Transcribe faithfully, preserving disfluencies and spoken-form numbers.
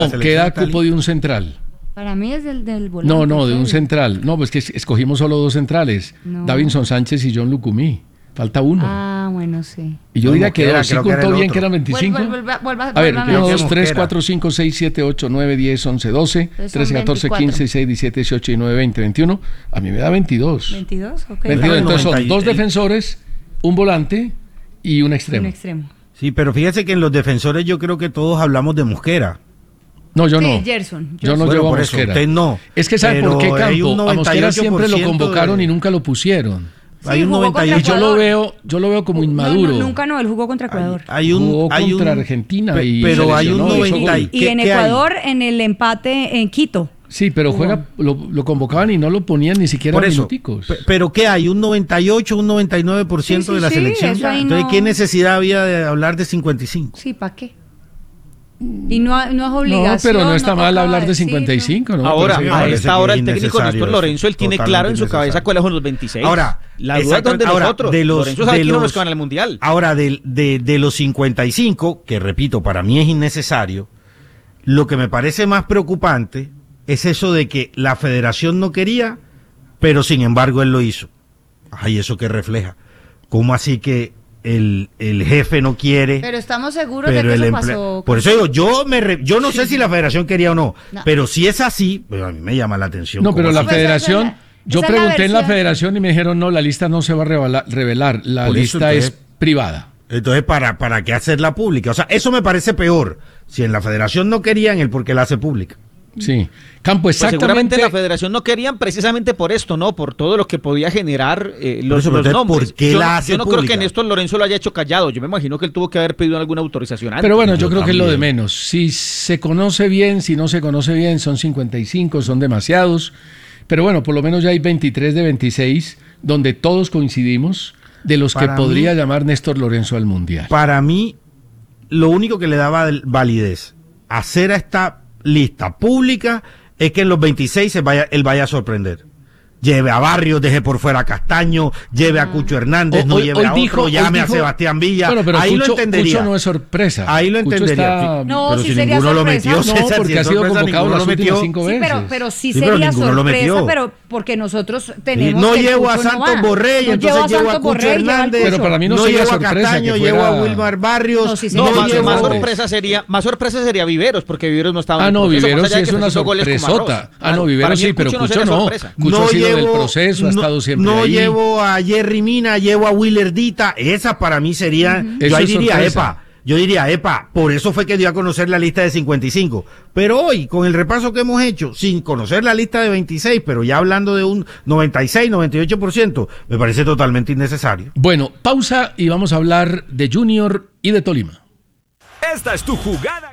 queda cupo de un central. Para mí es del, del volante. No, no, de un central. No, pues que escogimos solo dos centrales. No. Davinson Sánchez y John Lucumí. Falta uno. Ah, bueno, sí. Y yo no, diría que dos. ¿Sí contó bien que eran veinticinco? Vuelva, vuelva, vuelva, a ver, uno, dos, tres, cuatro, cinco, seis, siete, ocho, nueve, diez, once, doce, trece, catorce, quince, dieciséis, diecisiete, dieciocho, diecinueve, veinte, veintiuno. A mí me da veintidós. ¿veintidós? Ok. veintidós, entonces son dos defensores, un volante y un extremo. Un extremo. Sí, pero fíjese que en los defensores yo creo que todos hablamos de Mosquera. No, yo sí, no. Gerson, yo no bueno, llevo a por eso, Mosquera. usted no. Es que ¿sabe por qué, Campo? A Mosquera siempre lo convocaron de... y nunca lo pusieron. Sí, hay un noventa y ocho. Y yo lo veo, yo lo veo como inmaduro. No, no, nunca no, él jugó contra Ecuador. Hay, hay un, jugó hay contra un, Argentina pe, y pero hay un noventa y, y en Ecuador hay? En el empate en Quito. Sí, pero juega, lo, lo convocaban y no lo ponían ni siquiera por eso, minuticos. P- pero ¿qué hay? Un noventa y ocho, un noventa y nueve por ciento sí, sí, de la sí, selección. Entonces, no... ¿qué necesidad había de hablar de cincuenta y cinco? Sí, ¿para qué? Y no, no es obligación. No, pero no está no mal hablar de decirlo. cincuenta y cinco, ¿no? Ahora, sí, a esta hora el técnico Néstor eso, Lorenzo, él tiene claro en su cabeza cuáles son los veintiséis. Ahora, la duda es donde ahora, nosotros. De los, Lorenzo sabe de quién los, son los que van al Mundial. Ahora, de, de, de los cincuenta y cinco, que repito, para mí es innecesario, lo que me parece más preocupante es eso de que la federación no quería, pero sin embargo él lo hizo. Ay, ¿eso qué refleja? ¿Cómo así que el, el jefe no quiere? Pero estamos seguros de que eso emple... pasó. Por eso digo, yo me re... yo no sé si la federación quería o no, no. pero si es así, pues a mí me llama la atención. No, pero la así? federación, Esa yo esa pregunté en la versión. federación y me dijeron, no, la lista no se va a revelar, revelar la Por lista eso, es privada. Entonces, ¿para, ¿para qué hacerla pública? O sea, eso me parece peor. Si en la federación no querían, el por qué la hace pública. Sí, Campo, exactamente. Pues seguramente la federación no querían precisamente por esto, ¿no? Por todo lo que podía generar eh, los, eso, los nombres. ¿Por qué yo, la hace yo no pública? creo que Néstor Lorenzo lo haya hecho callado. Yo me imagino que él tuvo que haber pedido alguna autorización antes. Pero bueno, yo, yo creo también. que es lo de menos. Si se conoce bien, si no se conoce bien, son cincuenta y cinco, son demasiados. Pero bueno, por lo menos ya hay veintitrés de veintiséis donde todos coincidimos de los para que podría mí, llamar Néstor Lorenzo al Mundial. Para mí, lo único que le daba validez a hacer a esta lista pública es que en los veintiséis se vaya, él vaya a sorprender. Lleve a Barrios, deje por fuera a Castaño, lleve a Cucho Hernández, o, no hoy, lleve hoy a dijo, otro, llame dijo, a Sebastián Villa. Bueno, pero ahí Cucho, lo entendería. Cucho no es sorpresa. Ahí lo Cucho entendería. Está... No, pero sí si sería ninguno sorpresa. lo metió, no, César, porque si ha sido sorpresa, convocado las últimas cinco sí, veces. pero, pero sí, sí sería pero sorpresa, pero porque nosotros tenemos no que llevo a Cucho Santos no Borrell, no entonces llevo a, a Cucho Borrell, Hernández. Pero para mí no, no sería llevo a sorpresa Castaño, que llevo fuera... a Wilmar Barrios. No, sí No, sería más, llevo... más sorpresa sería, más sorpresa sería Viveros, porque Viveros no estaba. Ah, no, Viveros sí es una sorpresota. Ah, no, Viveros sí, pero Cucho no. Cucho ha sido del proceso, ha estado siempre No ahí. llevo a Jerry Mina, llevo a Willerdita. Esa para mí sería. Uh-huh. Yo ahí Eso diría, sorpresa. epa. Yo diría, epa, por eso fue que dio a conocer la lista de cincuenta y cinco. Pero hoy, con el repaso que hemos hecho, sin conocer la lista de veintiséis, pero ya hablando de un noventa y seis, noventa y ocho por ciento, me parece totalmente innecesario. Bueno, pausa y vamos a hablar de Junior y de Tolima. Esta es tu jugada.